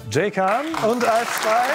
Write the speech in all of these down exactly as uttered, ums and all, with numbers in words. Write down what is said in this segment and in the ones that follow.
Jay Khan und als zwei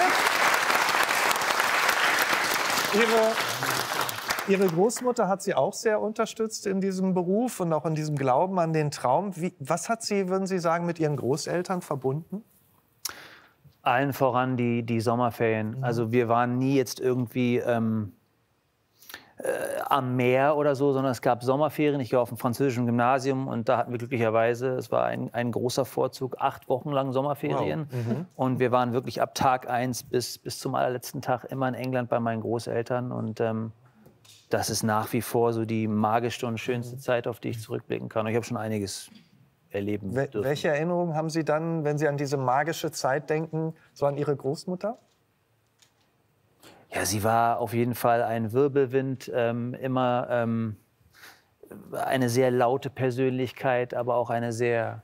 ihre, ihre Großmutter hat Sie auch sehr unterstützt in diesem Beruf und auch in diesem Glauben an den Traum. Wie, was hat sie, würden Sie sagen, mit Ihren Großeltern verbunden? Allen voran die, die Sommerferien. Mhm. Also wir waren nie jetzt irgendwie ähm, äh, am Meer oder so, sondern es gab Sommerferien. Ich war auf dem französischen Gymnasium und da hatten wir glücklicherweise, es war ein, ein großer Vorzug, acht Wochen lang Sommerferien. Wow. Mhm. Und wir waren wirklich ab Tag eins bis, bis zum allerletzten Tag immer in England bei meinen Großeltern. Und ähm, das ist nach wie vor so die magischste und schönste Zeit, auf die ich zurückblicken kann. Und ich habe schon einiges erleben Wel dürfen. welche Erinnerungen haben Sie dann, wenn Sie an diese magische Zeit denken, so an Ihre Großmutter? Ja, sie war auf jeden Fall ein Wirbelwind, ähm, immer ähm, eine sehr laute Persönlichkeit, aber auch eine sehr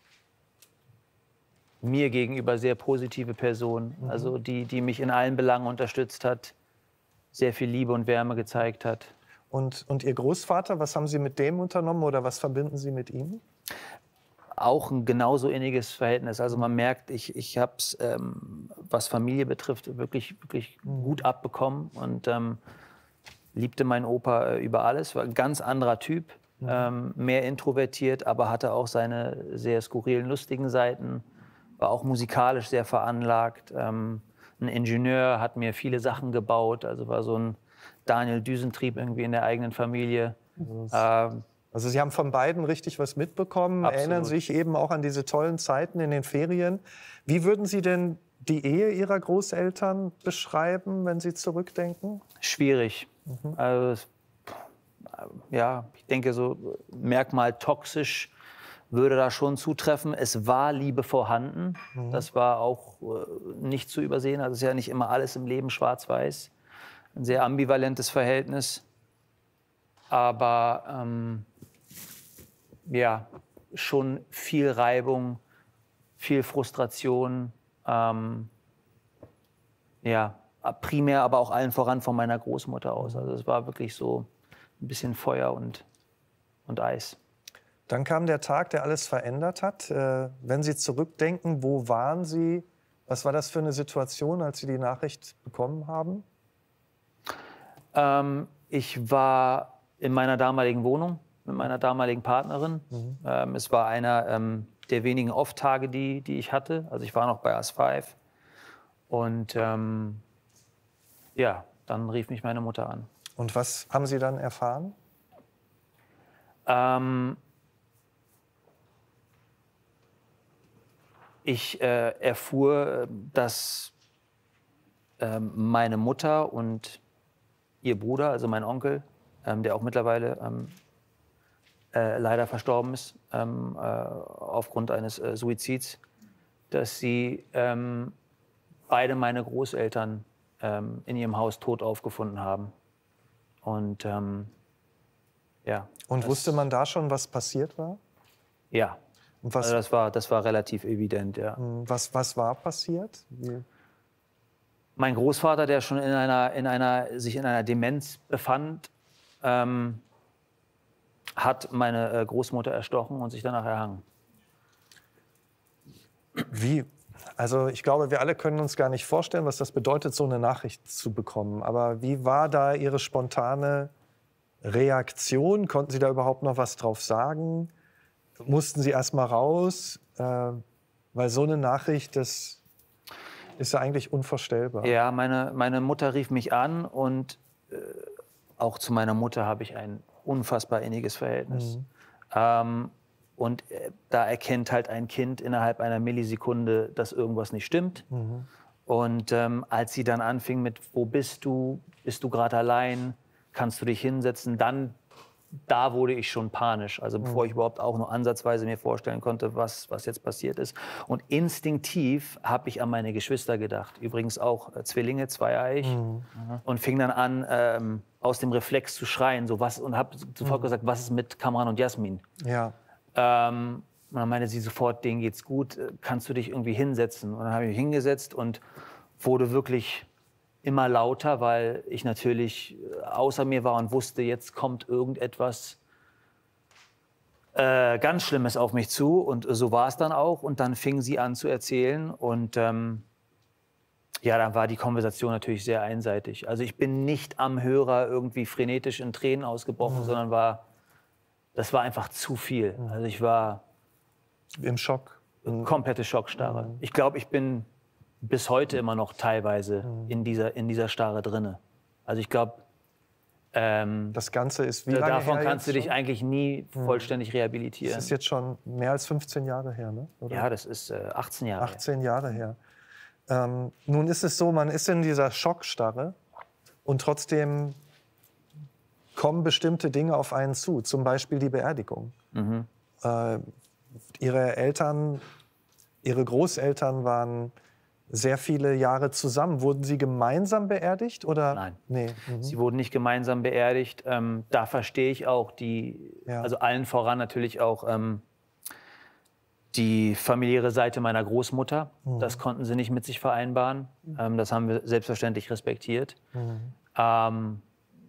mir gegenüber sehr positive Person, Mhm. also die, die mich in allen Belangen unterstützt hat, sehr viel Liebe und Wärme gezeigt hat. Und, und Ihr Großvater, was haben Sie mit dem unternommen oder was verbinden Sie mit ihm? Auch ein genauso inniges Verhältnis. Also man merkt, ich, ich habe es, ähm, was Familie betrifft, wirklich, wirklich gut abbekommen und ähm, liebte meinen Opa äh, über alles. War ein ganz anderer Typ, Mhm. ähm, mehr introvertiert, aber hatte auch seine sehr skurrilen, lustigen Seiten. War auch musikalisch sehr veranlagt. Ähm, ein Ingenieur, hat mir viele Sachen gebaut. Also war so ein Daniel Düsentrieb irgendwie in der eigenen Familie. Ähm, Also Sie haben von beiden richtig was mitbekommen, Absolut. erinnern sich eben auch an diese tollen Zeiten in den Ferien. Wie würden Sie denn die Ehe Ihrer Großeltern beschreiben, wenn Sie zurückdenken? schwierig. Also, es- ja, ich denke, so Merkmal toxisch würde da schon zutreffen. Es war Liebe vorhanden. Das war auch äh, nicht zu übersehen. Also es ist ja nicht immer alles im Leben schwarz-weiß. Ein sehr ambivalentes Verhältnis. Aber ähm, ja, schon viel Reibung, viel Frustration. Ähm, ja, primär aber auch allen voran von meiner Großmutter aus. Also es war wirklich so ein bisschen Feuer und, und Eis. Dann kam der Tag, der alles verändert hat. Äh, wenn Sie zurückdenken, wo waren Sie? Was war das für eine Situation, als Sie die Nachricht bekommen haben? Ähm, ich war in meiner damaligen Wohnung mit meiner damaligen Partnerin. Mhm. Ähm, es war einer ähm, der wenigen Off-Tage, die, die ich hatte. Also ich war noch bei As fünf. Und ähm, ja, dann rief mich meine Mutter an. Und was haben Sie dann erfahren? Ähm, ich äh, erfuhr, äh, dass ähm, meine Mutter und ihr Bruder, also mein Onkel, ähm, der auch mittlerweile ähm, äh, leider verstorben ist, ähm, äh, aufgrund eines äh, Suizids, dass sie ähm, beide meine Großeltern ähm, in ihrem Haus tot aufgefunden haben. Und ähm, ja. Und das, wusste man da schon, was passiert war? Ja. Und was, Also das war, das war relativ evident, ja. was, was war passiert? Wie? Mein Großvater, der schon in einer, in einer, sich in einer Demenz befand, ähm, hat meine äh, Großmutter erstochen und sich danach erhangen. Wie? Also ich glaube, wir alle können uns gar nicht vorstellen, was das bedeutet, so eine Nachricht zu bekommen. Aber wie war da Ihre spontane Reaktion? Konnten Sie da überhaupt noch was drauf sagen? Mussten Sie erst mal raus? Äh, weil so eine Nachricht, das ist ja eigentlich unvorstellbar. Ja, meine, meine Mutter rief mich an und äh, auch zu meiner Mutter habe ich ein unfassbar inniges Verhältnis. Mhm. Ähm, und äh, da erkennt halt ein Kind innerhalb einer Millisekunde, dass irgendwas nicht stimmt. Mhm. Und ähm, als sie dann anfing mit, wo bist du, bist du gerade allein, kannst du dich hinsetzen, dann, da wurde ich schon panisch. Also bevor ich überhaupt auch nur ansatzweise mir vorstellen konnte, was, was jetzt passiert ist. Und instinktiv habe ich an meine Geschwister gedacht. Übrigens auch äh, Zwillinge, zweieich. Mhm. Und fing dann an, ähm, aus dem Reflex zu schreien. So, was, und habe sofort gesagt, was ist mit Kamran und Jasmin? Ja. Ähm, und dann meinte sie sofort, denen geht's gut, kannst du dich irgendwie hinsetzen? Und dann habe ich mich hingesetzt und wurde wirklich immer lauter, weil ich natürlich außer mir war und wusste, jetzt kommt irgendetwas, äh, ganz Schlimmes auf mich zu. Und so war es dann auch. Und dann fing sie an zu erzählen. Und ähm, ja, dann war die Konversation natürlich sehr einseitig. Also ich bin nicht am Hörer irgendwie frenetisch in Tränen ausgebrochen, mhm. sondern war, das war einfach zu viel. Mhm. Also ich war im Schock. Komplette Schockstarre. Mhm. Ich glaube, ich bin bis heute immer noch teilweise mhm. in dieser, in dieser Starre drinne. Also ich glaube, ähm, das Ganze ist wie da, lange davon her kannst du dich schon? eigentlich nie mhm. vollständig rehabilitieren. Das ist jetzt schon mehr als fünfzehn Jahre her, ne? Oder? Ja, das ist äh, achtzehn Jahre achtzehn Jahre her. Ähm, nun ist es so, man ist in dieser Schockstarre und trotzdem kommen bestimmte Dinge auf einen zu, zum Beispiel die Beerdigung. Mhm. Äh, ihre Eltern, ihre Großeltern waren sehr viele Jahre zusammen. Wurden sie gemeinsam beerdigt? Oder? Nein, nee. Mhm. Sie wurden nicht gemeinsam beerdigt. Ähm, da verstehe ich auch die, ja. also allen voran natürlich auch ähm, die familiäre Seite meiner Großmutter. Mhm. Das konnten sie nicht mit sich vereinbaren. Ähm, das haben wir selbstverständlich respektiert. Mhm. Ähm,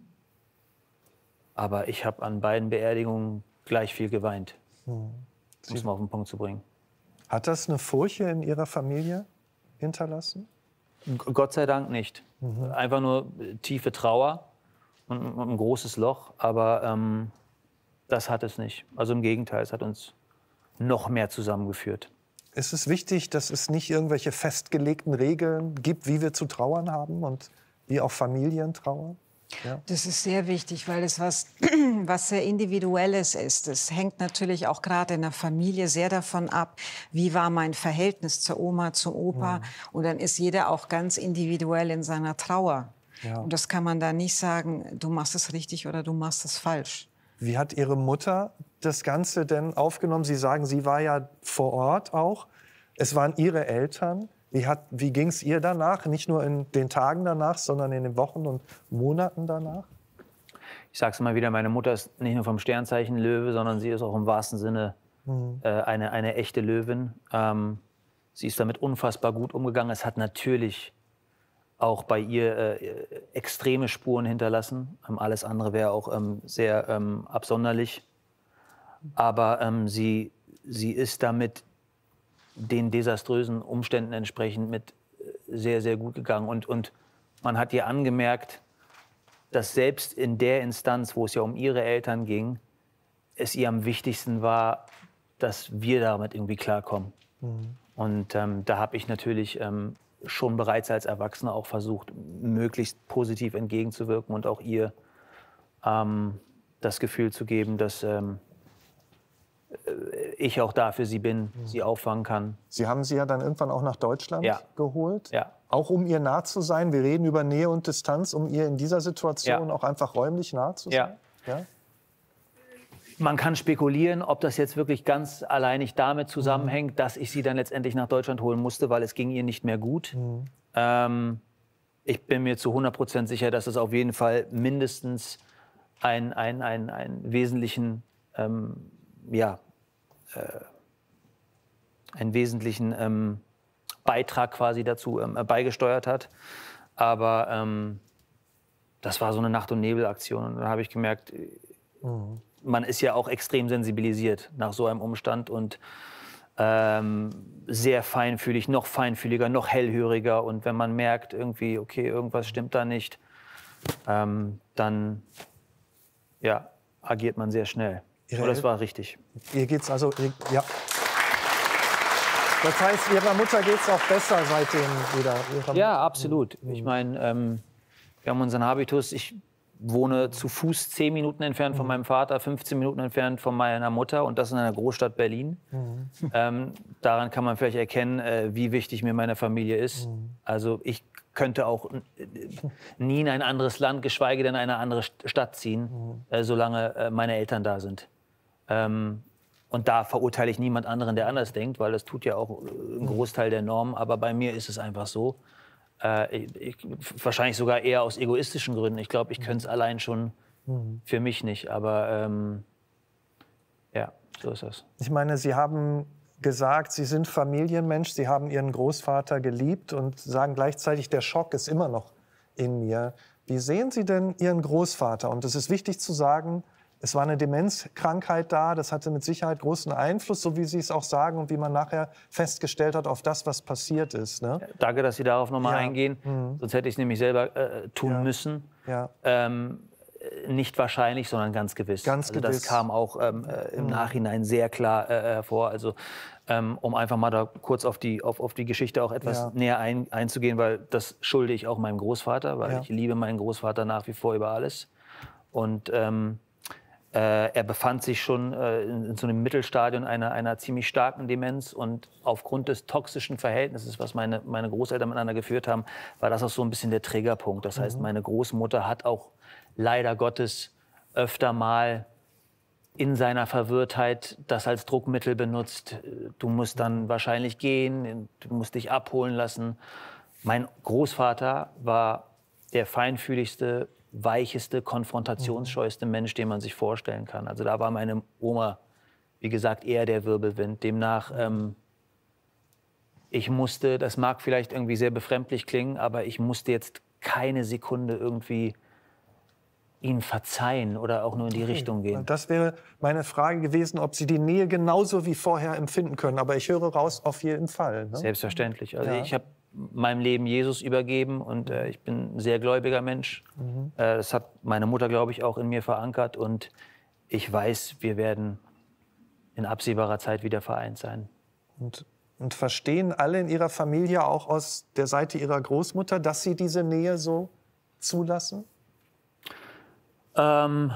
aber ich habe an beiden Beerdigungen gleich viel geweint, mhm. um es mal auf den Punkt zu bringen. Hat das eine Furche in Ihrer Familie hinterlassen? Gott sei Dank nicht. Mhm. Einfach nur tiefe Trauer und, und ein großes Loch. Aber ähm, das hat es nicht. Also im Gegenteil, es hat uns noch mehr zusammengeführt. Ist es wichtig, dass es nicht irgendwelche festgelegten Regeln gibt, wie wir zu trauern haben und wie auch Familien trauern? Ja. Das ist sehr wichtig, weil es was, was sehr Individuelles ist. Es hängt natürlich auch gerade in der Familie sehr davon ab, wie war mein Verhältnis zur Oma, zum Opa. Mhm. Und dann ist jeder auch ganz individuell in seiner Trauer. Ja. Und das kann man da nicht sagen, du machst es richtig oder du machst es falsch. Wie hat Ihre Mutter das Ganze denn aufgenommen? Sie sagen, sie war ja vor Ort auch. Es waren Ihre Eltern. Wie, wie ging es ihr danach? Nicht nur in den Tagen danach, sondern in den Wochen und Monaten danach? Ich sage es mal wieder, meine Mutter ist nicht nur vom Sternzeichen Löwe, sondern sie ist auch im wahrsten Sinne mhm. äh, eine, eine echte Löwin. Ähm, sie ist damit unfassbar gut umgegangen. Es hat natürlich auch bei ihr äh, extreme Spuren hinterlassen. Ähm, alles andere wäre auch ähm, sehr ähm, absonderlich. Aber ähm, sie, sie ist damit den desaströsen Umständen entsprechend mit sehr, sehr gut gegangen. Und, und man hat ihr angemerkt, dass selbst in der Instanz, wo es ja um ihre Eltern ging, es ihr am wichtigsten war, dass wir damit irgendwie klarkommen. Mhm. Und ähm, da habe ich natürlich ähm, schon bereits als Erwachsener auch versucht, möglichst positiv entgegenzuwirken und auch ihr ähm, das Gefühl zu geben, dass ähm, ich auch da für sie bin, mhm. sie auffangen kann. Sie haben sie ja dann irgendwann auch nach Deutschland ja. geholt. Ja. Auch um ihr nah zu sein. Wir reden über Nähe und Distanz, um ihr in dieser Situation ja. auch einfach räumlich nah zu sein. Ja. Ja? Man kann spekulieren, ob das jetzt wirklich ganz alleinig damit zusammenhängt, mhm. dass ich sie dann letztendlich nach Deutschland holen musste, weil es ging ihr nicht mehr gut. Mhm. Ähm, ich bin mir zu hundert Prozent sicher, dass es auf jeden Fall mindestens einen ein, ein, ein wesentlichen ähm, ja, äh, einen wesentlichen ähm, Beitrag quasi dazu ähm, beigesteuert hat. Aber ähm, das war so eine Nacht- und Nebel-Aktion. Und dann habe ich gemerkt, mhm. man ist ja auch extrem sensibilisiert nach so einem Umstand und ähm, sehr feinfühlig, noch feinfühliger, noch hellhöriger. Und wenn man merkt, irgendwie, okay, irgendwas stimmt da nicht, ähm, dann ja, agiert man sehr schnell. Und das war richtig. Ihr geht's also, ja. Das heißt, Ihrer Mutter geht's auch besser seitdem wieder? Ihrer ja, absolut. Mhm. Ich meine, ähm, wir haben unseren Habitus. Ich wohne zu Fuß zehn Minuten entfernt von meinem Vater, fünfzehn Minuten entfernt von meiner Mutter und das in einer Großstadt Berlin. Mhm. Ähm, daran kann man vielleicht erkennen, äh, wie wichtig mir meine Familie ist. Mhm. Also ich könnte auch nie in ein anderes Land, geschweige denn eine andere Stadt ziehen, mhm. äh, solange äh, meine Eltern da sind. Ähm, und da verurteile ich niemand anderen, der anders denkt, weil das tut ja auch einen Großteil der Norm. Aber bei mir ist es einfach so. Äh, ich, ich, wahrscheinlich sogar eher aus egoistischen Gründen. Ich glaube, ich könnte es allein schon mhm. für mich nicht. Aber ähm, ja, so ist das. Ich meine, Sie haben gesagt, Sie sind Familienmensch. Sie haben Ihren Großvater geliebt und sagen gleichzeitig, der Schock ist immer noch in mir. Wie sehen Sie denn Ihren Großvater? Und es ist wichtig zu sagen, es war eine Demenzkrankheit da, das hatte mit Sicherheit großen Einfluss, so wie Sie es auch sagen und wie man nachher festgestellt hat, auf das, was passiert ist. Ne? Danke, dass Sie darauf noch mal Ja. eingehen. Mhm. Sonst hätte ich es nämlich selber äh, tun Ja. müssen. Ja. Ähm, nicht wahrscheinlich, sondern ganz gewiss. Ganz also gewiss. das kam auch ähm, äh, im Nachhinein sehr klar äh, hervor. Also ähm, um einfach mal da kurz auf die, auf, auf die Geschichte auch etwas Ja. näher ein, einzugehen, weil das schulde ich auch meinem Großvater, weil Ja. ich liebe meinen Großvater nach wie vor über alles. Und ähm, äh, er befand sich schon äh, in, in so einem Mittelstadium einer, einer ziemlich starken Demenz. Und aufgrund des toxischen Verhältnisses, was meine, meine Großeltern miteinander geführt haben, war das auch so ein bisschen der Triggerpunkt. Das heißt, meine Großmutter hat auch leider Gottes öfter mal in seiner Verwirrtheit das als Druckmittel benutzt. Du musst dann wahrscheinlich gehen, du musst dich abholen lassen. Mein Großvater war der feinfühligste, weicheste, konfrontationsscheueste Mensch, den man sich vorstellen kann. Also da war meine Oma, wie gesagt, eher der Wirbelwind. Demnach, ähm, ich musste, das mag vielleicht irgendwie sehr befremdlich klingen, aber ich musste jetzt keine Sekunde irgendwie ihn verzeihen oder auch nur in die Richtung gehen. Das wäre meine Frage gewesen, ob Sie die Nähe genauso wie vorher empfinden können. Aber ich höre raus, auf jeden Fall. Ne? Selbstverständlich. Also Ja. ich habe meinem Leben Jesus übergeben und äh, ich bin ein sehr gläubiger Mensch. Mhm. Äh, das hat meine Mutter, glaube ich, auch in mir verankert. Und ich weiß, wir werden in absehbarer Zeit wieder vereint sein. Und, und verstehen alle in Ihrer Familie, auch aus der Seite Ihrer Großmutter, dass Sie diese Nähe so zulassen? Ähm,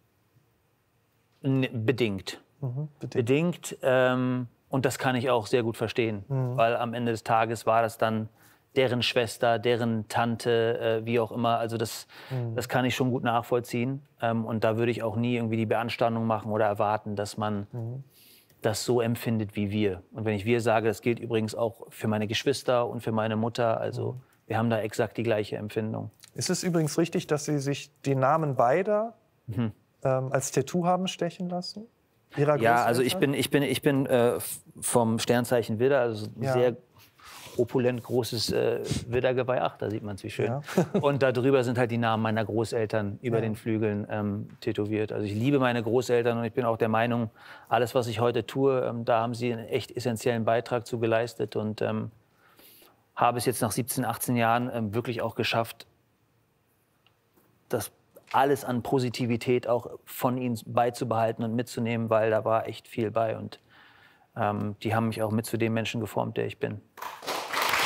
n- bedingt. Mhm, bedingt. Bedingt. Ähm, und das kann ich auch sehr gut verstehen. Weil am Ende des Tages war das dann deren Schwester, deren Tante, äh, wie auch immer. Also das, das kann ich schon gut nachvollziehen. Ähm, und da würde ich auch nie irgendwie die Beanstandung machen oder erwarten, dass man das so empfindet wie wir. Und wenn ich wir sage, das gilt übrigens auch für meine Geschwister und für meine Mutter. Also wir haben da exakt die gleiche Empfindung. Ist es übrigens richtig, dass Sie sich die Namen beider ähm, als Tattoo haben stechen lassen? Ihrer Ja, also ich Großeltern? bin, ich bin, ich bin äh, vom Sternzeichen Widder, also ein Ja. sehr opulent großes äh, Widdergeweih. Ach, da sieht man es, wie schön. Ja. Und darüber sind halt die Namen meiner Großeltern über Ja. den Flügeln ähm, tätowiert. Also ich liebe meine Großeltern und ich bin auch der Meinung, alles, was ich heute tue, ähm, da haben sie einen echt essentiellen Beitrag zu geleistet und ähm, habe es jetzt nach siebzehn, achtzehn Jahren ähm, wirklich auch geschafft, das alles an Positivität auch von ihnen beizubehalten und mitzunehmen, weil da war echt viel bei und ähm, die haben mich auch mit zu dem Menschen geformt, der ich bin.